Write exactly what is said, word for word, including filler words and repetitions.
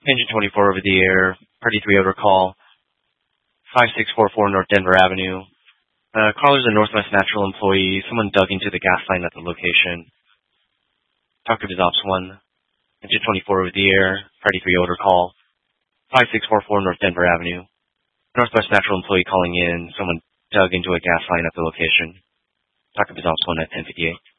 Engine twenty-four over the air, party three over call, five six four four North Denver Avenue. Uh, caller's a Northwest Natural employee. Someone dug into the gas line at the location. Talk to Biz Ops one. Engine twenty-four over the air, party three over call, five six four four North Denver Avenue. Northwest Natural employee calling in. Someone dug into a gas line at the location. Talk to Biz Ops one at ten fifty-eight.